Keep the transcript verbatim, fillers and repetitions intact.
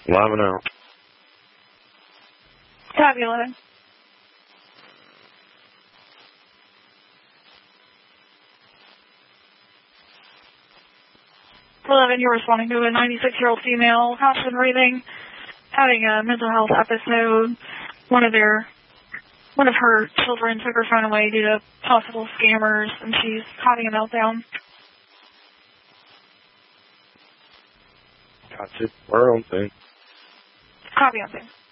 Live and out. Copy, eleven. eleven, you're responding to a ninety-six-year-old female, constant breathing, having a mental health episode. One of their, one of her children took her phone away due to possible scammers, and she's having a meltdown. Gotcha. We're on thing. Copy on thing.